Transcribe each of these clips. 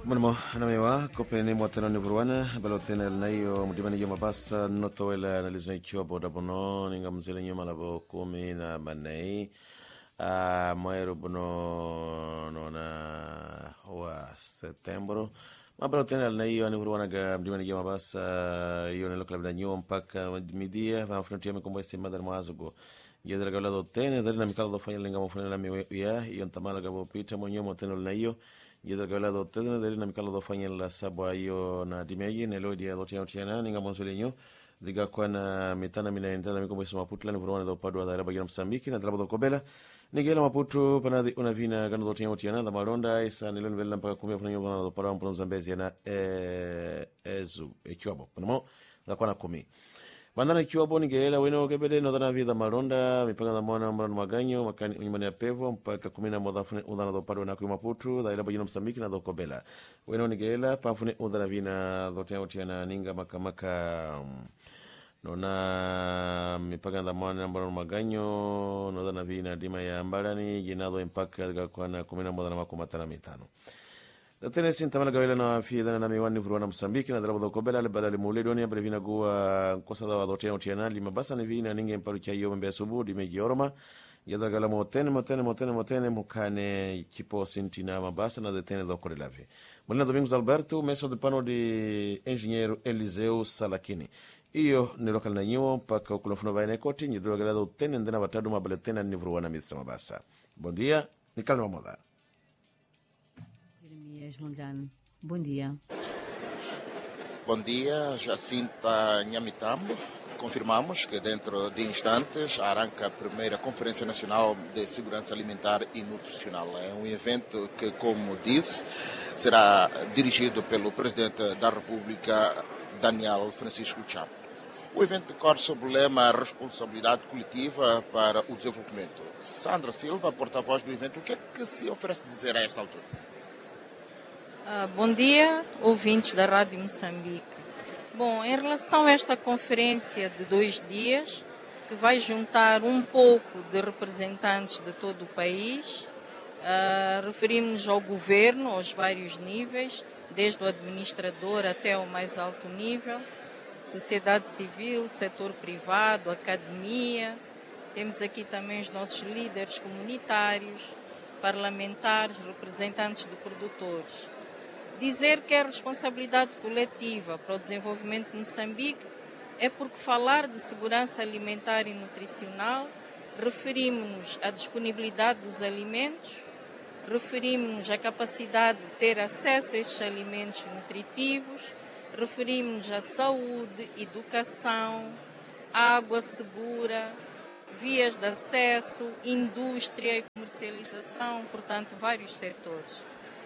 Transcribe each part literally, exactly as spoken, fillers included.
Munimo namewa kopeni moteno ni vruana balotena nayo mudimani yo mabasa notowela na lizna chobo da bono ninga mzele nyuma labo kumi na manei a moero bono nona wa setembro ma balotena nayo ni vruana ga mudimani yo mabasa yo ne lokla bdanyo mpaka midia va frontier me kombo esse madar mazugo yo dela gala do tene dela mikalo do fanya linga mo fanya la mi ya yo ntamala gabo pita monyo moteno nayo Yedel gala do tedna deri na mikalo do fanya la sabwa yo na dimeyi ne lo dia do tiana tiana ninga monsolenyo diga kwana mitana mina intana miko mweso maputla ni vuruana do padwa da bagira Msambiki na dalabo do kobela nigela maputu panadi unavina gano do tiana tiana da maronda isa nilo nivela mpaka kumia funa nyobana do padwa mpono Zambezi na e ezu e chobo panamo da kwana kumi Bandana Kiobo nigela weno kebede no dana vida malonda mipanga da mwana mbrano maganyo makani unyumani ya pevo mpaka kumina modafune udana do padwa na kuimaputu da ila bajino Msambiki na do kobela weno nigela pafune udana vina do tiana tiana ninga maka maka um, nona mipanga da mwana mbrano maganyo no dana vina dima ya mbalani jinado mpaka kwa na kumina modana makumatana mitano Tene sintamala gawela na fiedana na miwani vuruana Msambiki na dalabo do kobela le balale muledoni ya brevina gua kosa da do tiana tiana lima basa ni vina ninge mparu cha yo mbe subu di meji oroma ya dagala motene motene motene motene mukane chipo sintina mabasa na detene do korelavi Molina Domingos Alberto meso de pano de engenheiro Eliseu Salakini iyo ni lokal na nyo paka kulofuno vaine koti ni dagala do tene ndena batadu mabaletena ni vuruana mitsa mabasa Bom dia ni kalma moda Bom dia. Bom dia, Jacinta Nhamitambo. Confirmamos que dentro de instantes arranca a primeira Conferência Nacional de Segurança Alimentar e Nutricional. É um evento que, como disse, será dirigido pelo Presidente da República, Daniel Francisco Chapo. O evento decorre sob o lema Responsabilidade Coletiva para o Desenvolvimento. Sandra Silva, porta-voz do evento, o que é que se oferece dizer a esta altura? Uh, bom dia, ouvintes da Rádio Moçambique. Bom, em relação a esta conferência de dois dias, que vai juntar um pouco de representantes de todo o país, uh, referimos-nos ao governo, aos vários níveis, desde o administrador até o mais alto nível, sociedade civil, setor privado, academia. Temos aqui também os nossos líderes comunitários, parlamentares, representantes de produtores. Dizer que é responsabilidade coletiva para o desenvolvimento de Moçambique é porque falar de segurança alimentar e nutricional referimos-nos à disponibilidade dos alimentos, referimos-nos à capacidade de ter acesso a estes alimentos nutritivos, referimos-nos à saúde, educação, água segura, vias de acesso, indústria e comercialização, portanto, vários setores.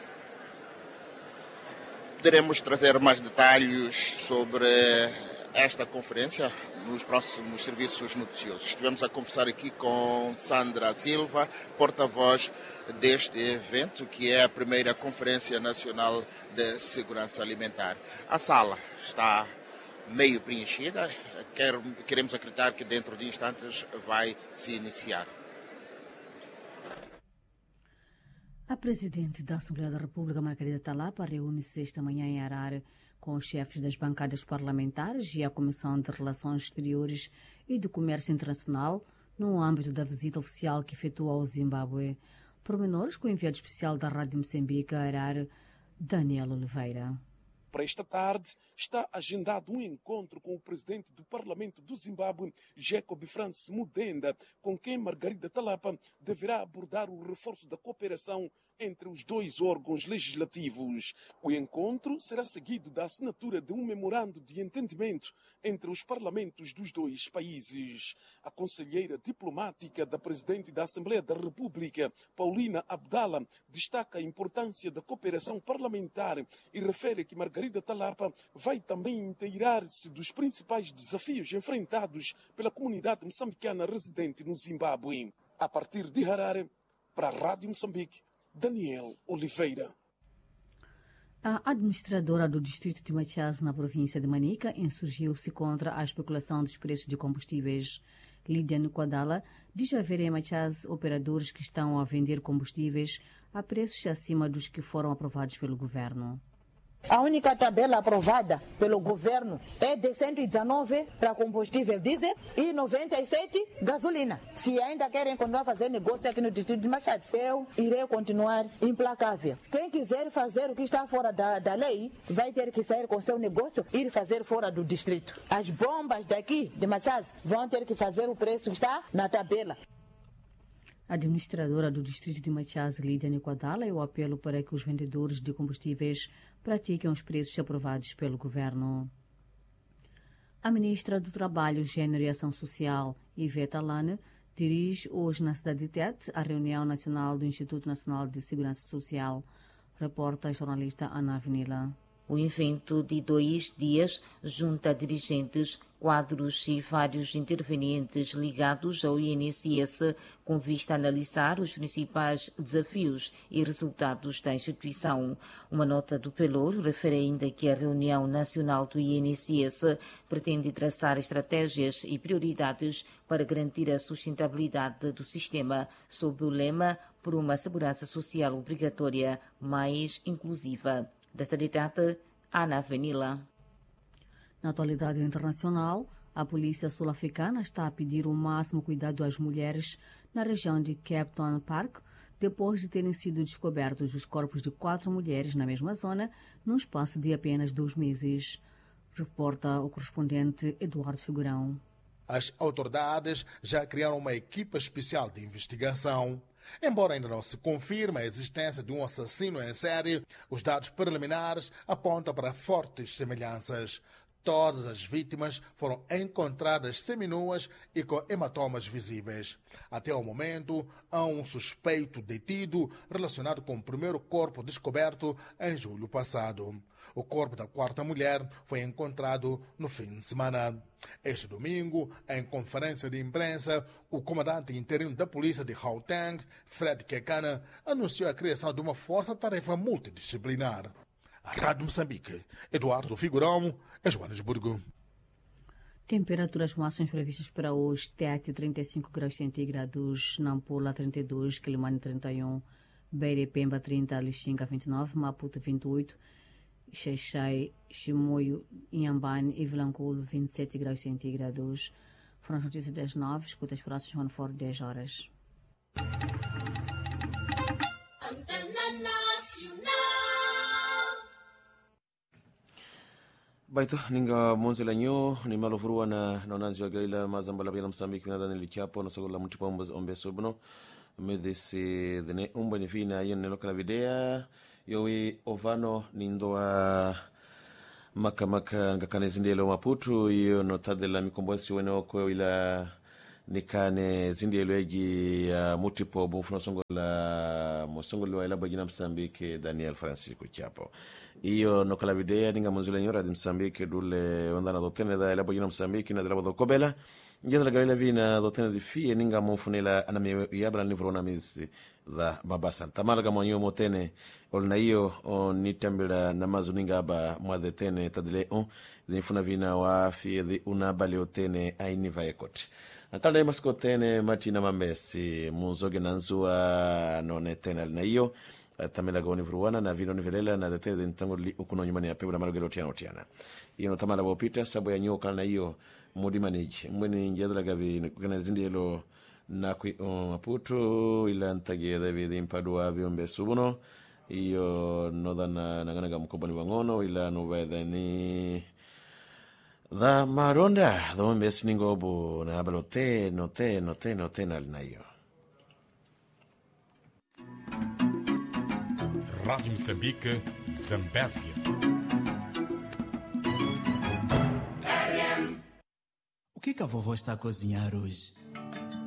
Poderemos trazer mais detalhes sobre esta conferência nos próximos serviços noticiosos. Estivemos a conversar aqui com Sandra Silva, porta-voz deste evento, que é a primeira Conferência Nacional de Segurança Alimentar. A sala está meio preenchida, queremos acreditar que dentro de instantes vai se iniciar. A Presidente da Assembleia da República, Margarida Talapa, reúne-se esta manhã em Harare com os chefes das bancadas parlamentares e a Comissão de Relações Exteriores e do Comércio Internacional no âmbito da visita oficial que efetua ao Zimbábue. Pormenores com o enviado especial da Rádio Moçambique a Harare, Daniel Oliveira. Para esta tarde está agendado um encontro com o presidente do Parlamento do Zimbábue, Jacob Francis Mudenda, com quem Margarida Talapa deverá abordar o reforço da cooperação entre os dois órgãos legislativos. O encontro será seguido da assinatura de um memorando de entendimento entre os parlamentos dos dois países. A conselheira diplomática da Presidente da Assembleia da República, Paulina Abdala, destaca a importância da cooperação parlamentar e refere que Margarida Talapa vai também inteirar-se dos principais desafios enfrentados pela comunidade moçambicana residente no Zimbábue. A partir de Harare, para a Rádio Moçambique, Daniel Oliveira. A administradora do distrito de Machaz, na província de Manica, insurgiu-se contra a especulação dos preços de combustíveis. Lídia Nquadala diz haver em Machaz operadores que estão a vender combustíveis a preços acima dos que foram aprovados pelo governo. A única tabela aprovada pelo governo é de cento e dezenove para combustível diesel e noventa e sete gasolina. Se ainda querem continuar a fazer negócio aqui no distrito de Machado, eu irei continuar implacável. Quem quiser fazer o que está fora da, da lei, vai ter que sair com seu negócio e ir fazer fora do distrito. As bombas daqui de Machado vão ter que fazer o preço que está na tabela. A administradora do distrito de Machaz, Lídia Niquadala, é o apelo para que os vendedores de combustíveis pratiquem os preços aprovados pelo governo. A ministra do Trabalho, Gênero e Ação Social, Iveta Lane, dirige hoje na cidade de Tete a reunião nacional do Instituto Nacional de Segurança Social, reporta a jornalista Ana Avenila. O evento de dois dias junta dirigentes, quadros e vários intervenientes ligados ao I N S S com vista a analisar os principais desafios e resultados da instituição. Uma nota do Pelour refere ainda que a reunião nacional do I N S S pretende traçar estratégias e prioridades para garantir a sustentabilidade do sistema, sob o lema por uma segurança social obrigatória mais inclusiva. Desta data, Ana Avenila. Na atualidade internacional, a polícia sul-africana está a pedir o máximo cuidado às mulheres na região de Capton Park, depois de terem sido descobertos os corpos de quatro mulheres na mesma zona, num espaço de apenas dois meses. Reporta o correspondente Eduardo Figurão. As autoridades já criaram uma equipa especial de investigação. Embora ainda não se confirme a existência de um assassino em série, os dados preliminares apontam para fortes semelhanças. Todas as vítimas foram encontradas seminuas e com hematomas visíveis. Até o momento, há um suspeito detido relacionado com o primeiro corpo descoberto em julho passado. O corpo da quarta mulher foi encontrado no fim de semana. Este domingo, em conferência de imprensa, o comandante interino da polícia de Gauteng, Fred Kekana, anunciou a criação de uma força-tarefa multidisciplinar. A Rádio Moçambique, Eduardo Figurão, em Joanesburgo. Temperaturas máximas previstas para hoje: Tete trinta e cinco graus centígrados, Nampula trinta e dois, Quilimane trinta e um, Beira e Pemba trinta, Lixinga vinte e nove, Maputo vinte e oito, Xaixai, Chimoio, Inhambane e Vilanculo vinte e sete graus centígrados. Foram as notícias das nove, escuta as próximas quando for dez horas. Baito ninga monzi la nyo ni malofurua na nonanzi wa gaila mazambala bila Msambiki vinada nilichapo na sogola mutipa ombe sobno medese dene umba ni fina yen ne lokala videa yowi ovano nindoa maka maka ngakane zindelo Maputo iyo notadela mikombosi weno kwa ila nikane zindelo egi ya uh, mutipo bufuna songola mosongola ila bagina Msambiki Daniel Francisco Chapo. Iyo no kala videa ninga monzula nyora di Msambiki dule wandana dotene da ila bagina Msambiki na dela kobela njendra gaila vina dotene di fie ninga monfunela aname yabra nivrona misi da babasa tamala kama nyo motene olna iyo on nitambila namazu ninga ba mwadetene tadile on dinfuna vina wa fie di una baliotene aini vayekot akala maskotene matina mambesi munzoge nanzua none tena na iyo tamela goni vruana na vino nivelela na dete de ntango li ukuno nyumani ya pebula malogelo tiano tiana iyo tamala bopita sabo ya nyoka na iyo mudi manage mwene njadra gavi kana zindelo na kui Maputo ila ntage David impadua viombe subuno iyo nodana nangana gamukobani wangono ila noveda ni da maronda do mbesi ningobo na balote note note note na linayo. Rádio Moçambique, Zambésia. O que que a vovó está a cozinhar hoje?